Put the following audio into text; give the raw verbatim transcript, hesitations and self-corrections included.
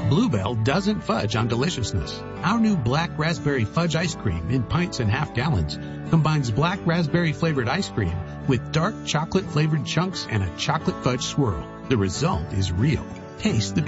Bluebell doesn't fudge on deliciousness. Our new black raspberry fudge ice cream in pints and half gallons combines black raspberry flavored ice cream with dark chocolate flavored chunks and a chocolate fudge swirl. The result is real. Taste the